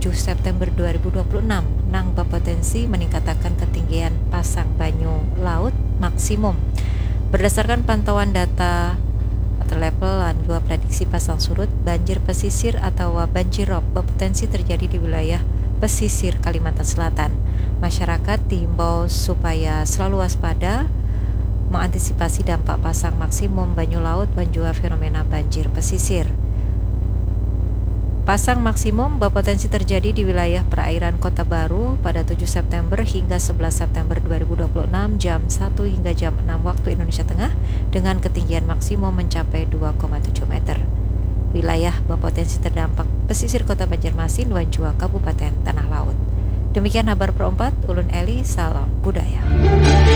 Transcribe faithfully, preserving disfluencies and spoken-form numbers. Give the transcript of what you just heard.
tujuh September dua ribu dua puluh enam nang berpotensi meningkatkan ketinggian pasang banyu laut maksimum. Berdasarkan pantauan data atau level dan juga prediksi pasang surut, banjir pesisir atau banjirop berpotensi terjadi di wilayah pesisir Kalimantan Selatan. Masyarakat diimbau supaya selalu waspada mengantisipasi dampak pasang maksimum banyu laut dan juga fenomena banjir pesisir. Pasang maksimum berpotensi terjadi di wilayah perairan Kota Baru pada tujuh September hingga sebelas September dua ribu dua puluh enam jam satu hingga jam enam waktu Indonesia Tengah dengan ketinggian maksimum mencapai dua koma tujuh meter. Wilayah berpotensi terdampak pesisir Kota Banjarmasin dan juga Kabupaten Tanah Laut. Demikian kabar perempat, Ulun Eli, salam budaya.